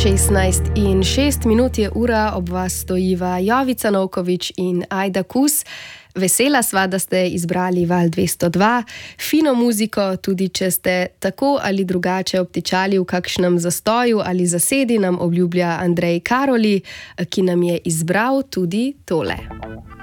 16:06 je ura, ob vas stojiva Jovica Novković in Ajda Kus. Vesela sva, da ste izbrali Val 202, fino muziko, tudi če ste tako ali drugače obtičali v kakšnem zastoju ali zasedi, nam obljublja Andrej Karoli, ki nam je izbral tudi tole.